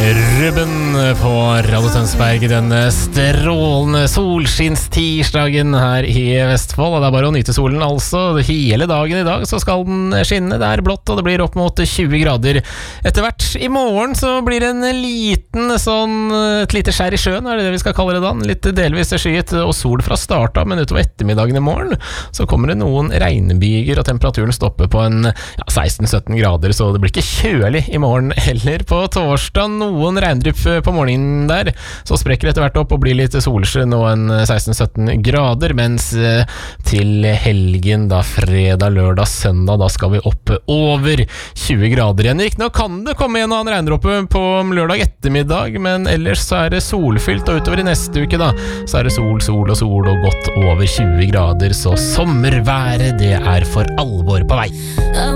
Ruben på Radio Tønsberg denne strålende solskinnstirsdagen her i Vestfold. Og det bare å nyte solen altså. Hele dagen i dag så skal den skinne. Det blått og det blir opp mot 20 grader etter hvert. I morgen så blir det en liten et lite skjær i sjøen, det vi skal kalle det da. Litt delvis skyet og sol fra start av, men utover ettermiddagen i morgen så kommer det noen regnbyger og temperaturen stopper på 16-17 grader, så det blir ikke kjølig i morgen heller. På torsdag noen regndrypp på morgenen der, så sprekker det etter hvert opp og blir litt solskinn og 16-17 grader, mens til helgen da fredag, lørdag, søndag, da skal vi opp over 20 grader igjen. Nå kan det komme en og annen regndråpe på lørdag ettermiddag, men ellers så det solfylt, og utover i neste uke da, så det sol og godt over 20 grader, så sommerværet det for alvor på vei.